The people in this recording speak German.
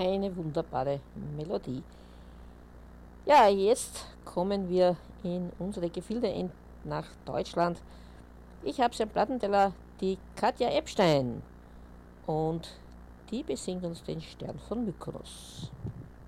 eine wunderbare Melodie. Ja, jetzt kommen wir in unsere Gefilde nach Deutschland. Ich habe am Plattenteller die Katja Epstein und die besingt uns den Stern von Mykonos.